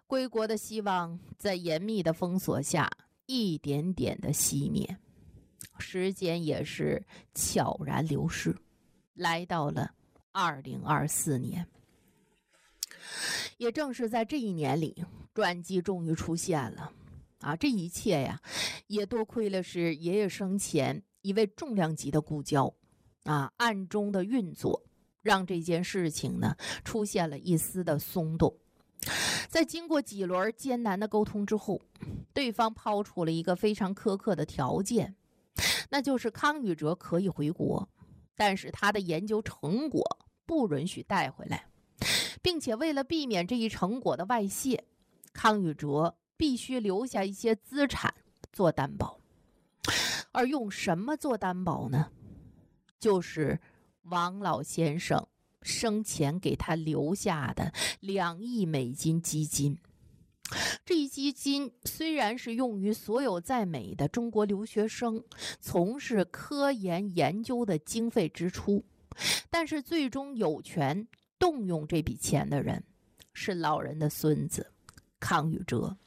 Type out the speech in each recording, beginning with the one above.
归国的希望在严密的封锁下一点点的熄灭，时间也是悄然流逝，来到了2024年。也正是在这一年里，转机终于出现了这一切呀，也多亏了是爷爷生前一位重量级的故交暗中的运作，让这件事情呢出现了一丝的松动。在经过几轮艰难的沟通之后，对方抛出了一个非常苛刻的条件，那就是康宇哲可以回国，但是他的研究成果不允许带回来，并且为了避免这一成果的外泄，康宇哲必须留下一些资产做担保。而用什么做担保呢？就是王老先生生前给他留下的2亿美金基金。这一基金虽然是用于所有在美的中国留学生从事科研研究的经费支出，但是最终有权动用这笔钱的人是老人的孙子康宇哲。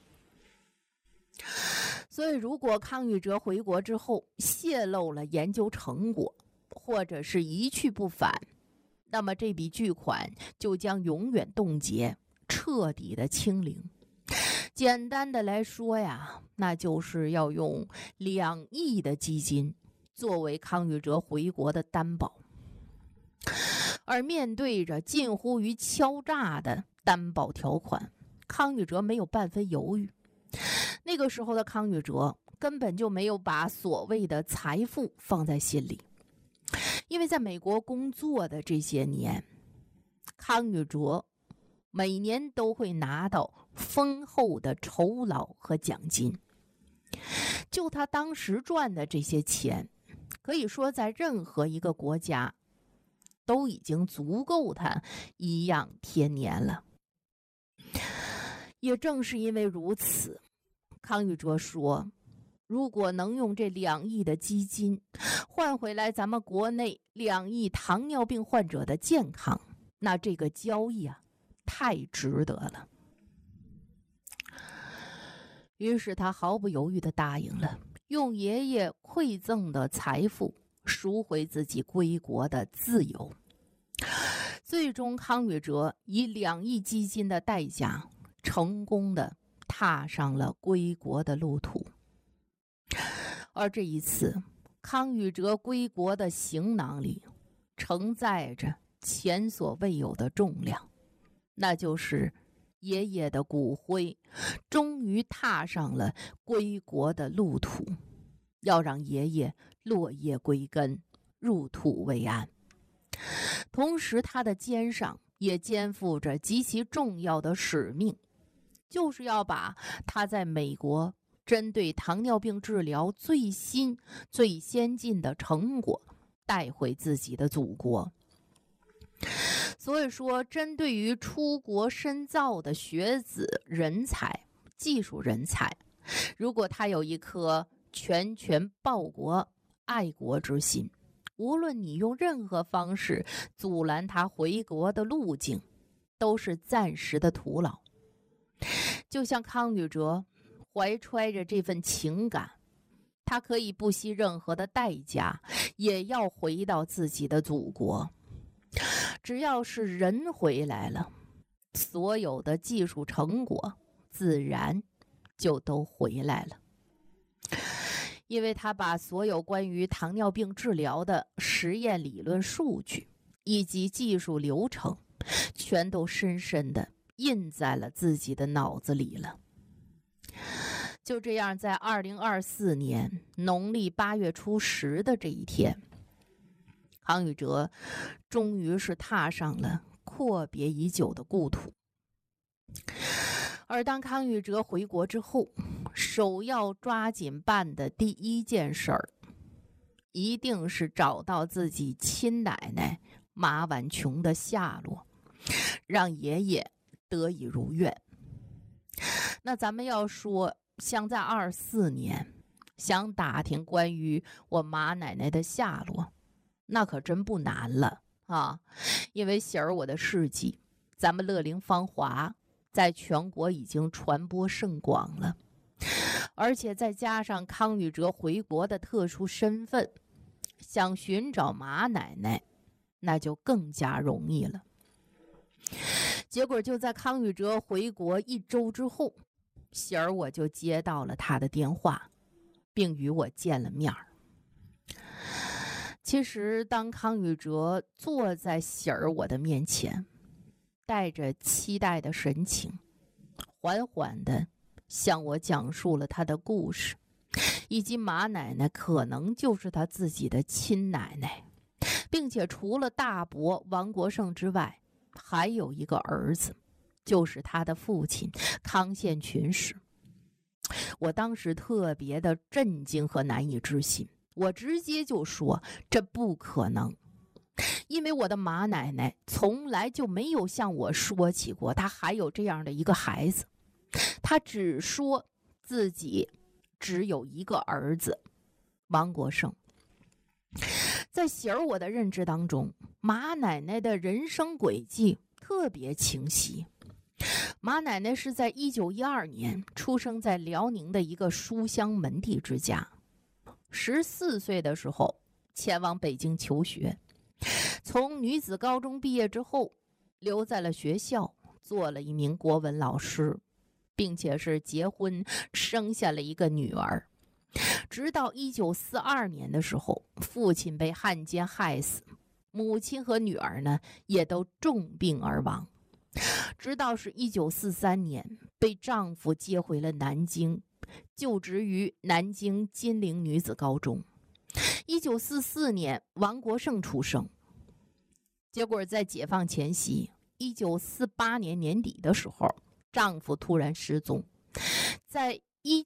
所以如果康宇哲回国之后泄露了研究成果，或者是一去不返，那么这笔巨款就将永远冻结，彻底的清零。简单的来说呀，那就是要用2亿的基金作为康宇哲回国的担保。而面对着近乎于敲诈的担保条款，康宇哲没有半分犹豫。那个时候的康宇哲根本就没有把所谓的财富放在心里，因为在美国工作的这些年，康宇哲每年都会拿到丰厚的酬劳和奖金。就他当时赚的这些钱，可以说在任何一个国家都已经足够他颐养天年了。也正是因为如此，康宇哲说，如果能用这2亿的基金换回来咱们国内2亿糖尿病患者的健康，那这个交易太值得了。于是他毫不犹豫地答应了，用爷爷馈赠的财富赎回自己归国的自由。最终康宇哲以2亿基金的代价，成功地踏上了归国的路途。而这一次，康宇哲归国的行囊里承载着前所未有的重量，那就是爷爷的骨灰终于踏上了归国的路途，要让爷爷落叶归根，入土为安。同时他的肩上也肩负着极其重要的使命，就是要把他在美国针对糖尿病治疗最新最先进的成果带回自己的祖国。所以说，针对于出国深造的学子人才、技术人才，如果他有一颗全权报国爱国之心，无论你用任何方式阻拦他回国的路径，都是暂时的徒劳。就像康宇哲怀揣着这份情感，他可以不惜任何的代价，也要回到自己的祖国。只要是人回来了，所有的技术成果自然就都回来了。因为他把所有关于糖尿病治疗的实验理论数据以及技术流程，全都深深地印在了自己的脑子里了。就这样，在2024年农历8月初10的这一天，康宇哲终于是踏上了阔别已久的故土。而当康宇哲回国之后，首要抓紧办的第一件事儿，一定是找到自己亲奶奶马婉琼的下落，让爷爷得以如愿。那咱们要说，想在24年想打听关于我马奶奶的下落，那可真不难了因为喜儿我的事迹，咱们乐龄芳华在全国已经传播甚广了，而且再加上康宇哲回国的特殊身份，想寻找马奶奶那就更加容易了。结果就在康宇哲回国1周之后，喜儿我就接到了他的电话，并与我见了面儿。其实当康宇哲坐在喜儿我的面前，带着期待的神情，缓缓地向我讲述了他的故事，以及马奶奶可能就是他自己的亲奶奶，并且除了大伯王国胜之外，还有一个儿子，就是他的父亲康宪群时。我当时特别的震惊和难以置信，我直接就说这不可能，因为我的马奶奶从来就没有向我说起过她还有这样的一个孩子，她只说自己只有一个儿子王国胜。在喜儿我的认知当中，马奶奶的人生轨迹特别清晰。马奶奶是在1912年出生在辽宁的一个书香门第之家，14岁的时候前往北京求学，从女子高中毕业之后，留在了学校，做了一名国文老师，并且是结婚生下了一个女儿。直到1942年的时候，父亲被汉奸害死，母亲和女儿呢也都重病而亡。直到是1943年，被丈夫接回了南京，就职于南京金陵女子高中。1944年，王国胜出生。结果在解放前夕，1948年年底的时候，丈夫突然失踪。在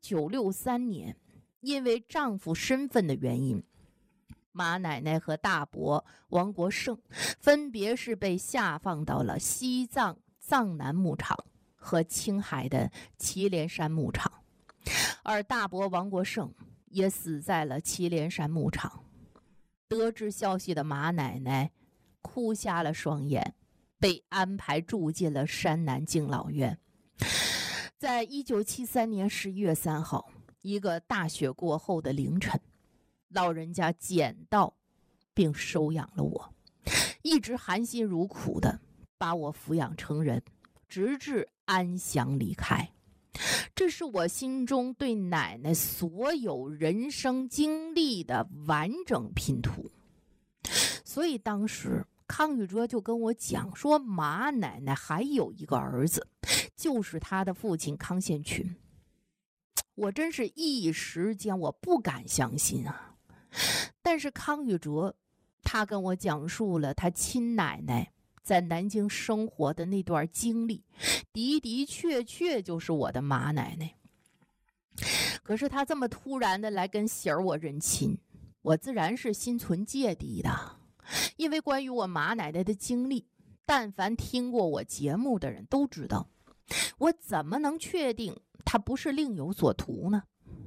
1963年，因为丈夫身份的原因，马奶奶和大伯王国胜分别是被下放到了西藏藏南牧场和青海的祁连山牧场，而大伯王国胜也死在了祁连山牧场。得知消息的马奶奶哭瞎了双眼，被安排住进了山南敬老院。在1973年11月3号，一个大雪过后的凌晨，老人家捡到并收养了我，一直含辛茹苦的把我抚养成人，直至安详离开。这是我心中对奶奶所有人生经历的完整拼图。所以当时康宇哲就跟我讲说，马奶奶还有一个儿子，就是他的父亲康宪群。我真是一时间我不敢相信啊！但是康宇哲他跟我讲述了他亲奶奶在南京生活的那段经历，的的确确就是我的马奶奶。可是他这么突然的来跟喜儿我认亲，我自然是心存芥蒂的。因为关于我马奶奶的经历，但凡听过我节目的人都知道，我怎么能确定他不是另有所图呢？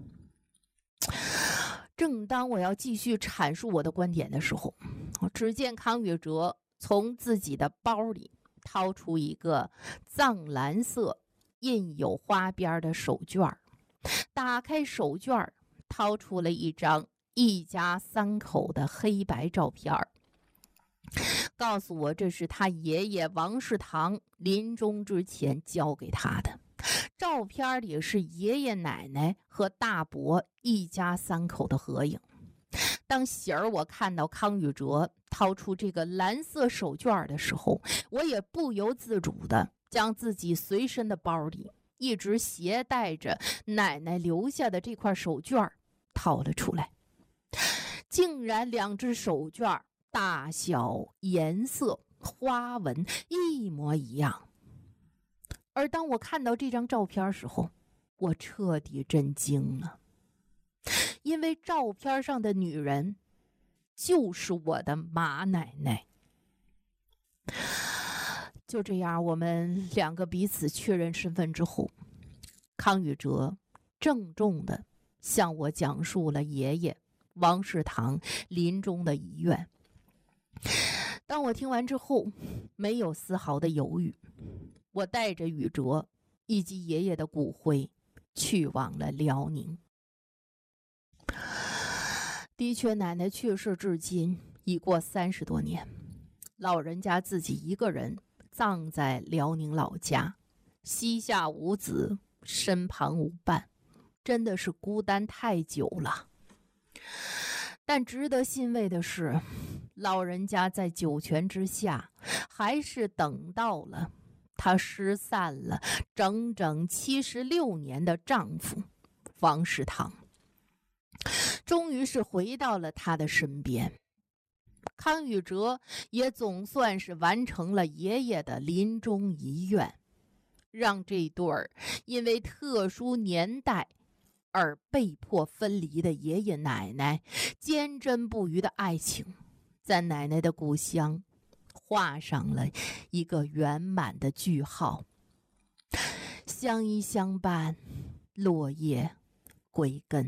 正当我要继续阐述我的观点的时候，只见康宇哲从自己的包里掏出一个藏蓝色印有花边的手绢，打开手绢，掏出了一张一家3口的黑白照片，告诉我这是他爷爷王世堂临终之前交给他的。照片里是爷爷奶奶和大伯一家3口的合影。当喜儿我看到康宇哲掏出这个蓝色手绢的时候，我也不由自主的将自己随身的包里一直携带着奶奶留下的这块手绢掏了出来。竟然2只手绢大小、颜色、花纹一模一样。而当我看到这张照片时候，我彻底震惊了，因为照片上的女人就是我的马奶奶。就这样，我们2个彼此确认身份之后，康宇哲郑重地向我讲述了爷爷王世堂临终的遗愿。当我听完之后，没有丝毫的犹豫， 我带着宇哲以及爷爷的骨灰去往了辽宁。的确，奶奶去世至今已过30多年，老人家自己一个人葬在辽宁老家，膝下无子，身旁无伴，真的是孤单太久了。但值得欣慰的是，老人家在九泉之下还是等到了她失散了整整76年的丈夫王世堂，终于是回到了他的身边。康宇哲也总算是完成了爷爷的临终遗愿，让这对儿因为特殊年代而被迫分离的爷爷奶奶坚贞不渝的爱情，在奶奶的故乡画上了一个圆满的句号。相依相伴，落叶归根。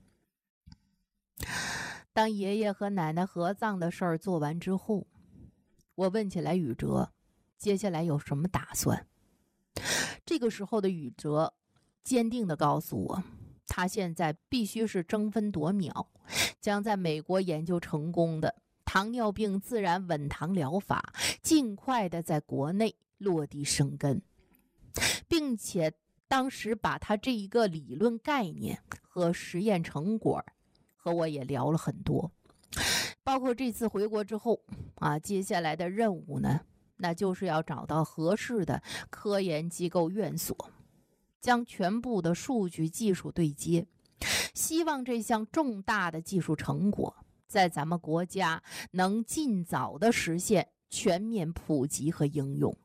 当爷爷和奶奶合葬的事儿做完之后，我问起来宇哲接下来有什么打算。这个时候的宇哲坚定地告诉我，他现在必须是争分夺秒，将在美国研究成功的糖尿病自然稳糖疗法尽快的在国内落地生根，并且当时把他这一个理论概念和实验成果和我也聊了很多，包括这次回国之后接下来的任务呢，那就是要找到合适的科研机构院所，将全部的数据技术对接，希望这项重大的技术成果在咱们国家能尽早的实现全面普及和应用。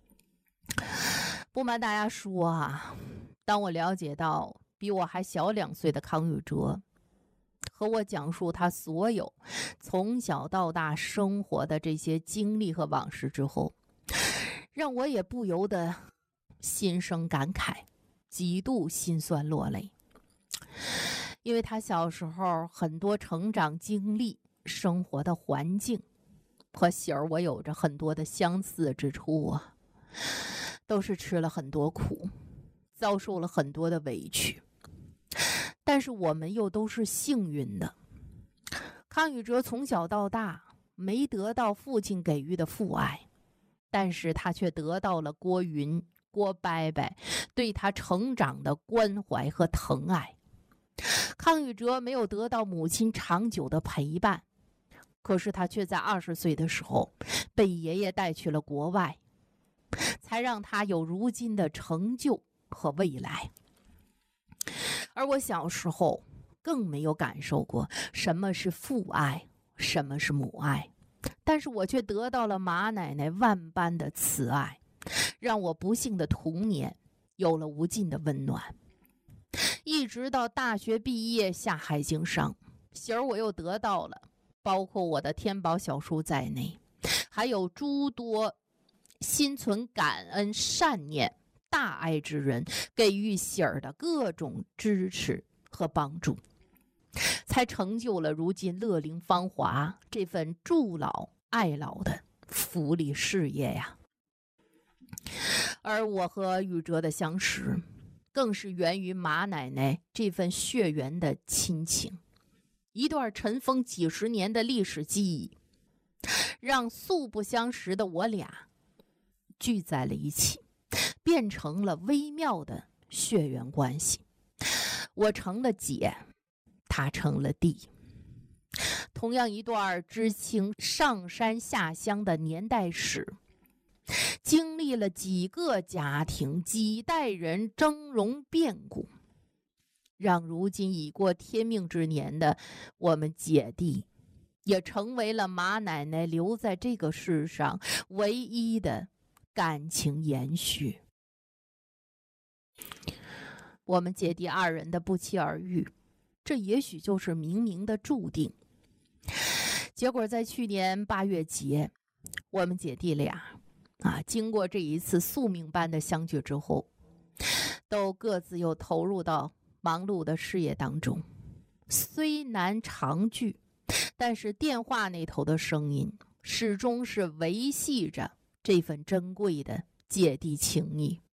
不瞒大家说当我了解到比我还小2岁的康宇哲和我讲述他所有从小到大生活的这些经历和往事之后，让我也不由得心生感慨，几度心酸落泪。因为他小时候很多成长经历、生活的环境和喜儿我有着很多的相似之处都是吃了很多苦，遭受了很多的委屈。但是我们又都是幸运的，康宇哲从小到大没得到父亲给予的父爱，但是他却得到了郭云、郭伯伯对他成长的关怀和疼爱。康宇哲没有得到母亲长久的陪伴，可是他却在20岁的时候被爷爷带去了国外，才让他有如今的成就和未来。而我小时候更没有感受过什么是父爱，什么是母爱，但是我却得到了马奶奶万般的慈爱，让我不幸的童年有了无尽的温暖。一直到大学毕业下海经商，喜儿我又得到了包括我的天宝小书在内，还有诸多心存感恩善念大爱之人给予喜儿的各种支持和帮助，才成就了如今乐龄芳华这份助老爱老的福利事业呀。而我和宇哲的相识更是源于马奶奶这份血缘的亲情，一段尘封几十年的历史记忆，让素不相识的我俩聚在了一起，变成了微妙的血缘关系。我成了姐，他成了弟。同样一段知青上山下乡的年代史，经历了几个家庭、几代人峥嵘变故，让如今已过天命之年的我们姐弟，也成为了马奶奶留在这个世上唯一的感情延续。我们姐弟2人的不期而遇，这也许就是冥冥的注定。结果在去年8月节，我们姐弟俩经过这一次宿命般的相聚之后，都各自又投入到忙碌的事业当中。虽难常聚，但是电话那头的声音始终是维系着这份珍贵的姐弟情谊。